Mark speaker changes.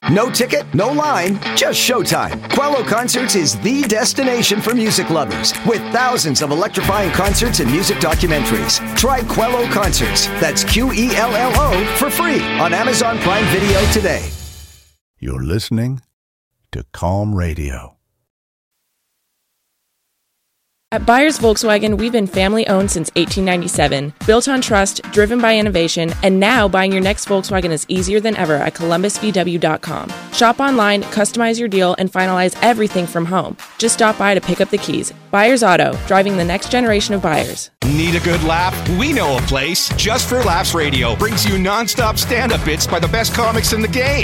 Speaker 1: No ticket, no line, just showtime. Quello Concerts is the destination for music lovers, with thousands of electrifying concerts and music documentaries. Try Quello Concerts, that's Quello, for free on Amazon Prime Video today.
Speaker 2: You're listening to Calm Radio.
Speaker 3: At Byers Volkswagen, we've been family-owned since 1897, built on trust, driven by innovation, and now buying your next Volkswagen is easier than ever at ColumbusVW.com. Shop online, customize your deal, and finalize everything from home. Just stop by to pick up the keys. Byers Auto, driving the next generation of buyers.
Speaker 4: Need a good laugh? We know a place. Just for Laughs Radio brings you non-stop stand-up bits by the best comics in the game.